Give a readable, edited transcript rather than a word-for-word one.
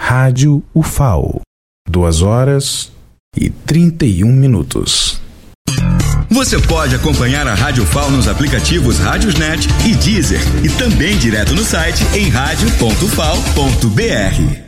Rádio UFAO, 2h31. Você pode acompanhar a Rádio UFAO nos aplicativos Rádiosnet e Deezer e também direto no site em radio.ufao.br.